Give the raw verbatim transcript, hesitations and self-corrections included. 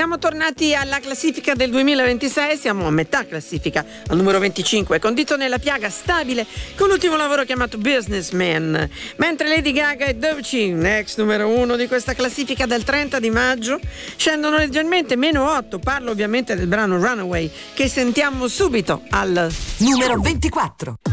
Siamo tornati alla classifica del duemilaventisei, siamo a metà classifica, al numero venticinque, con Dito nella piaga, stabile, con l'ultimo lavoro chiamato Businessman. Mentre Lady Gaga e Dovcin, ex numero uno di questa classifica del trenta di maggio, scendono leggermente, meno otto. Parlo ovviamente del brano Runaway, che sentiamo subito al numero ventiquattro.